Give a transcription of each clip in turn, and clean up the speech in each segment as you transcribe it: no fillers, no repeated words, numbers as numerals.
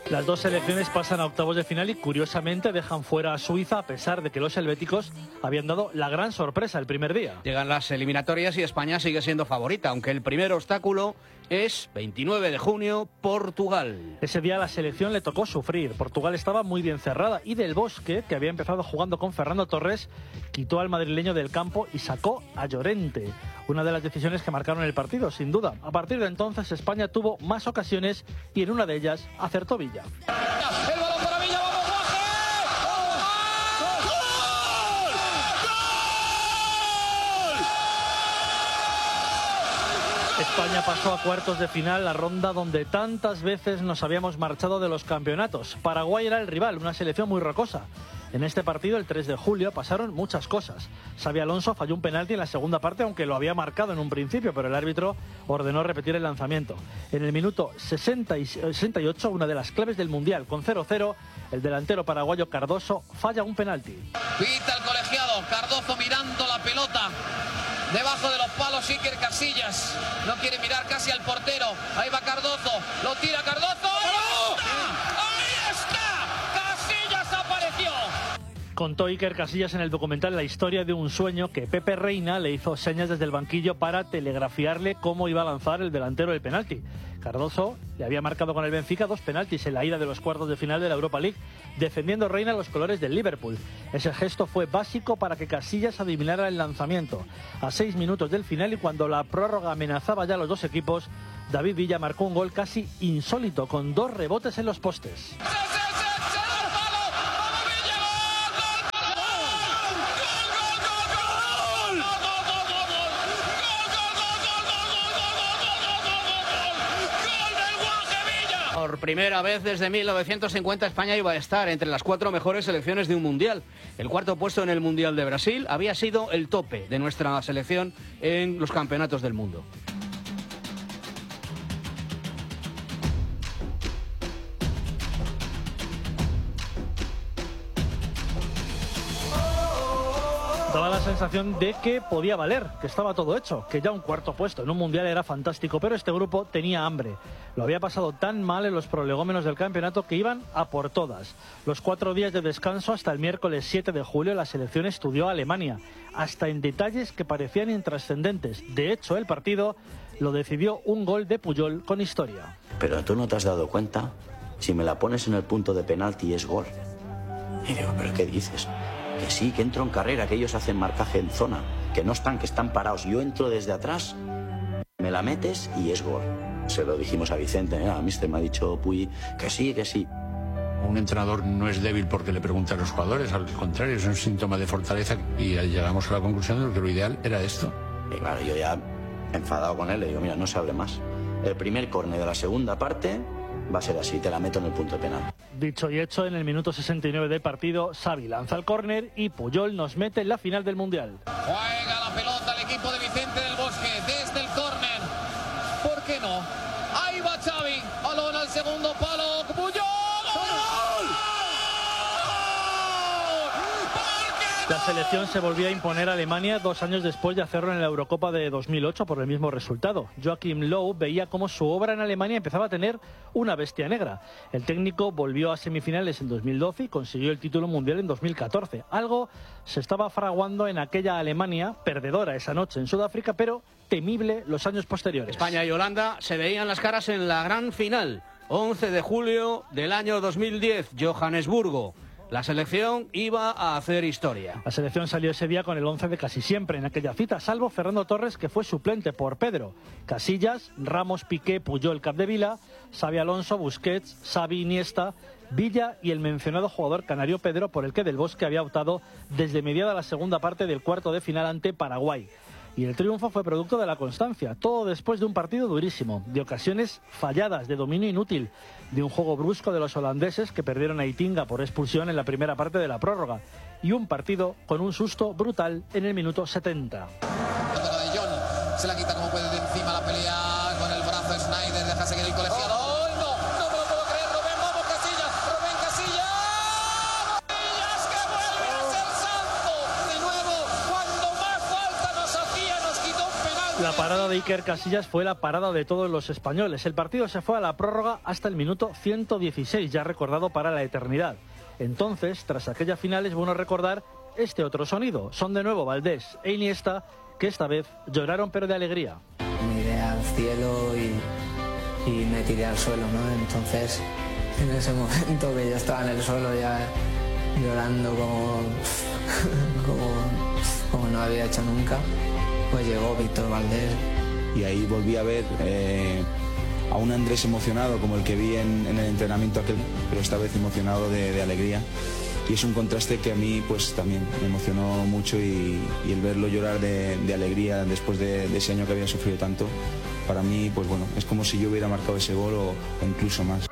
Las dos selecciones pasan a octavos de final y curiosamente dejan fuera a Suiza a pesar de que los helvéticos habían dado la gran sorpresa el primer día. Llegan las eliminatorias y España sigue siendo favorita, aunque el primer obstáculo es 29 de junio, Portugal. Ese día a la selección le tocó sufrir. Portugal estaba muy bien cerrada y Del Bosque, que había empezado jugando con Fernando Torres, quitó al madrileño del campo y sacó a Llorente. Una de las decisiones que marcaron el partido, sin duda. A partir de entonces España tuvo más ocasiones y en una de ellas acertó Villa. El balón para Villa, vamos Guaje. ¡Gol! España pasó a cuartos de final, la ronda donde tantas veces nos habíamos marchado de los campeonatos. Paraguay era el rival, una selección muy rocosa. En este partido, el 3 de julio, pasaron muchas cosas. Xabi Alonso falló un penalti en la segunda parte, aunque lo había marcado en un principio, pero el árbitro ordenó repetir el lanzamiento. En el minuto 68, una de las claves del Mundial, con 0-0, el delantero paraguayo Cardoso falla un penalti. Pita el colegiado, Cardoso mirando la pelota. Debajo de los palos Iker Casillas. No quiere mirar casi al portero. Ahí va Cardoso, lo tira Cardoso. ¡Ahí está! ¡Casillas apareció! Contó Iker Casillas en el documental la historia de un sueño que Pepe Reina le hizo señas desde el banquillo para telegrafiarle cómo iba a lanzar el delantero el penalti. Cardoso le había marcado con el Benfica 2 penaltis en la ida de los cuartos de final de la Europa League, defendiendo Reina los colores del Liverpool. Ese gesto fue básico para que Casillas adivinara el lanzamiento. A 6 minutos del final y cuando la prórroga amenazaba ya a los dos equipos, David Villa marcó un gol casi insólito con 2 rebotes en los postes. Por primera vez desde 1950 España iba a estar entre las 4 mejores selecciones de un mundial. El cuarto puesto en el Mundial de Brasil había sido el tope de nuestra selección en los campeonatos del mundo. Daba la sensación de que podía valer, que estaba todo hecho, que ya un cuarto puesto en un mundial era fantástico, pero este grupo tenía hambre. Lo había pasado tan mal en los prolegómenos del campeonato que iban a por todas. Los 4 días de descanso hasta el miércoles 7 de julio la selección estudió a Alemania, hasta en detalles que parecían intrascendentes. De hecho, el partido lo decidió un gol de Puyol con historia. Pero tú no te has dado cuenta, si me la pones en el punto de penalti es gol. Y digo, ¿pero qué dices? Que sí, que entro en carrera, que ellos hacen marcaje en zona, que no están, que están parados. Yo entro desde atrás, me la metes y es gol. Se lo dijimos a Vicente, a míster me ha dicho Puy que sí, que sí. Un entrenador no es débil porque le pregunta a los jugadores, al contrario, es un síntoma de fortaleza y llegamos a la conclusión de que lo ideal era esto. Y claro, yo ya enfadado con él le digo, mira, no se hable más. El primer córner de la segunda parte va a ser así, te la meto en el punto de penal. Dicho y hecho, en el minuto 69 del partido, Xavi lanza el córner y Puyol nos mete en la final del Mundial. Juega la pelota el equipo de Vicente del Bosque desde el córner. ¿Por qué no? Ahí va Xavi, balón al segundo palo, Puyol. La selección se volvió a imponer a Alemania 2 años después de hacerlo en la Eurocopa de 2008 por el mismo resultado. Joachim Löw veía cómo su obra en Alemania empezaba a tener una bestia negra. El técnico volvió a semifinales en 2012 y consiguió el título mundial en 2014. Algo se estaba fraguando en aquella Alemania, perdedora esa noche en Sudáfrica, pero temible los años posteriores. España y Holanda se veían las caras en la gran final. 11 de julio del año 2010, Johannesburgo. La selección iba a hacer historia. La selección salió ese día con el 11 de casi siempre en aquella cita, salvo Fernando Torres, que fue suplente por Pedro. Casillas, Ramos, Piqué, Puyol, Capdevila, Xabi Alonso, Busquets, Xavi, Iniesta, Villa y el mencionado jugador canario Pedro, por el que Del Bosque había optado desde mediada la segunda parte del cuarto de final ante Paraguay. Y el triunfo fue producto de la constancia, todo después de un partido durísimo, de ocasiones falladas, de dominio inútil, de un juego brusco de los holandeses que perdieron a Itinga por expulsión en la primera parte de la prórroga, y un partido con un susto brutal en el minuto 70. Se la quita como puede de encima la pelea con el brazo Snyder, deja seguir el colegiado. ¡Oh, no! ¡No me lo puedo creer! ¡Rubén, vamos, Casillas! ¡Rubén Casillas! ¡Casillas que vuelve a ser santo! De nuevo, cuando más falta nos hacía, nos quitó un penalti. La La parada de Iker Casillas fue la parada de todos los españoles. El partido se fue a la prórroga hasta el minuto 116, ya recordado para la eternidad. Entonces, tras aquella final, es bueno recordar este otro sonido. Son de nuevo Valdés e Iniesta, que esta vez lloraron pero de alegría. Miré al cielo y me tiré al suelo, ¿no? Entonces, en ese momento que yo estaba en el suelo ya llorando como no había hecho nunca, pues llegó Víctor Valdés. Y ahí volví a ver a un Andrés emocionado como el que vi en el entrenamiento aquel, pero esta vez emocionado de alegría. Y es un contraste que a mí pues también me emocionó mucho y el verlo llorar de alegría después de ese año que había sufrido tanto, para mí pues bueno, es como si yo hubiera marcado ese gol o incluso más.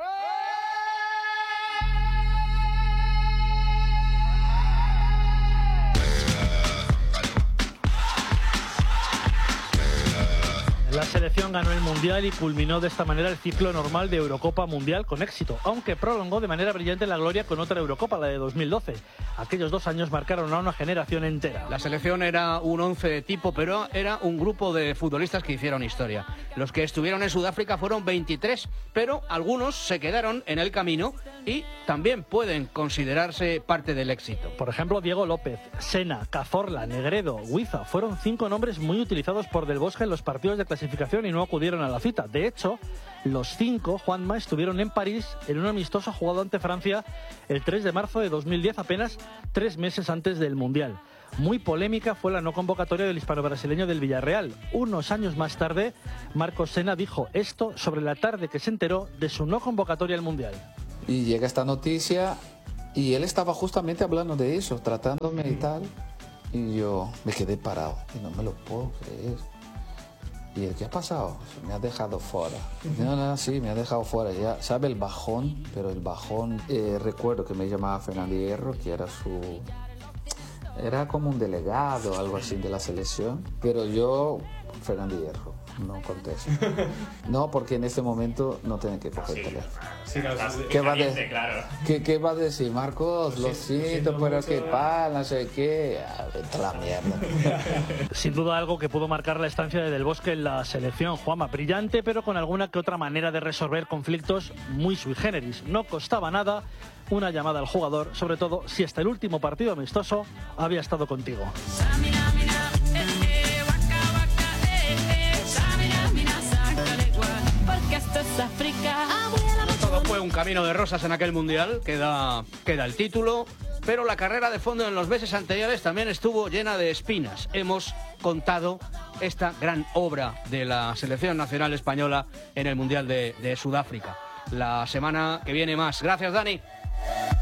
La selección ganó el Mundial y culminó de esta manera el ciclo normal de Eurocopa Mundial con éxito, aunque prolongó de manera brillante la gloria con otra Eurocopa, la de 2012. Aquellos 2 años marcaron a una generación entera. La selección era un 11 tipo, pero era un grupo de futbolistas que hicieron historia. Los que estuvieron en Sudáfrica fueron 23, pero algunos se quedaron en el camino y también pueden considerarse parte del éxito. Por ejemplo, Diego López, Sena, Cazorla, Negredo, Huiza, fueron 5 nombres muy utilizados por Del Bosque en los partidos de clasificación y no acudieron a la cita. De hecho, los 5, Juanma, estuvieron en París en un amistoso jugado ante Francia el 3 de marzo de 2010, apenas 3 meses antes del Mundial. Muy polémica fue la no convocatoria del hispano-brasileño del Villarreal. Unos años más tarde, Marcos Sena dijo esto sobre la tarde que se enteró de su no convocatoria al Mundial. Y llega esta noticia y él estaba justamente hablando de eso, tratándome y tal. Y yo me quedé parado y no me lo puedo creer. ¿Y el qué ha pasado? Me ha dejado fuera. No, sí, me ha dejado fuera. Ya sabe el bajón, pero el bajón... recuerdo que me llamaba Fernando Hierro, que era como un delegado o algo así de la selección. Pero yo, Fernando Hierro, no contesto. No, porque en este momento no tienen que coger el teléfono. Sí, no, ¿Qué va a decir? Marcos, lo siento, pero qué pasa, no sé qué. Vete a la mierda. Sin duda algo que pudo marcar la estancia de Del Bosque en la selección, Juanma. Brillante, pero con alguna que otra manera de resolver conflictos muy sui generis. No costaba nada una llamada al jugador, sobre todo si hasta el último partido amistoso había estado contigo. Todo fue un camino de rosas en aquel Mundial, queda el título, pero la carrera de fondo en los meses anteriores también estuvo llena de espinas. Hemos contado esta gran obra de la selección nacional española en el Mundial de Sudáfrica. La semana que viene más. Gracias, Dani.